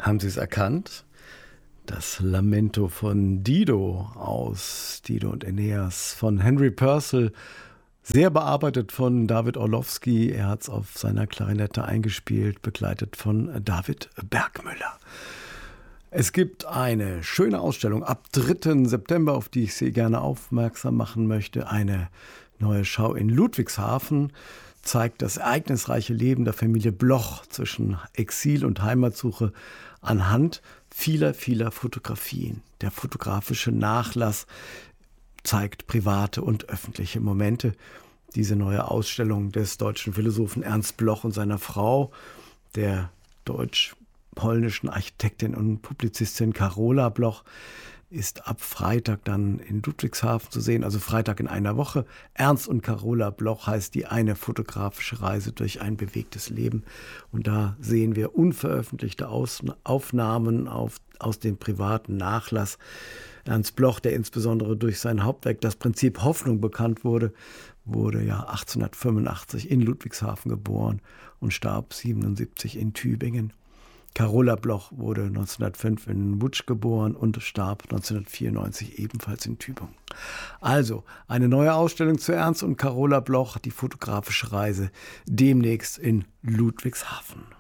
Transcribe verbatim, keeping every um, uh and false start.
Haben Sie es erkannt? Das Lamento von Dido aus Dido und Aeneas von Henry Purcell, sehr bearbeitet von David Orlowski. Er hat es auf seiner Klarinette eingespielt, begleitet von David Bergmüller. Es gibt eine schöne Ausstellung ab dritten September, auf die ich Sie gerne aufmerksam machen möchte. Eine neue Schau in Ludwigshafen zeigt das ereignisreiche Leben der Familie Bloch zwischen Exil und Heimatsuche anhand vieler, vieler Fotografien. Der fotografische Nachlass zeigt private und öffentliche Momente. Diese neue Ausstellung des deutschen Philosophen Ernst Bloch und seiner Frau, der deutsch-polnischen Architektin und Publizistin Karola Bloch, ist ab Freitag dann in Ludwigshafen zu sehen, also Freitag in einer Woche. Ernst und Karola Bloch heißt die eine fotografische Reise durch ein bewegtes Leben. Und da sehen wir unveröffentlichte Aufnahmen auf, aus dem privaten Nachlass. Ernst Bloch, der insbesondere durch sein Hauptwerk Das Prinzip Hoffnung bekannt wurde, wurde ja achtzehnhundertfünfundachtzig in Ludwigshafen geboren und starb siebenundsiebzig in Tübingen. Karola Bloch wurde neunzehnhundertfünf in Łódź geboren und starb neunzehnhundertvierundneunzig ebenfalls in Tübingen. Also eine neue Ausstellung zu Ernst und Karola Bloch, die fotografische Reise, demnächst in Ludwigshafen.